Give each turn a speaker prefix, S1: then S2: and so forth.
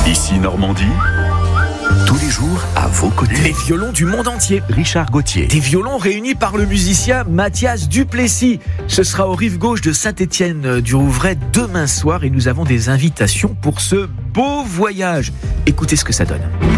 S1: Ici Normandie, tous les jours à vos côtés.
S2: Les violons du monde entier.
S1: Richard Gauthier.
S2: Des violons réunis par le musicien Mathias Duplessis. Ce sera au rive gauche de Saint-Étienne-du-Rouvray demain soir et nous avons des invitations pour ce beau voyage. Écoutez ce que ça donne.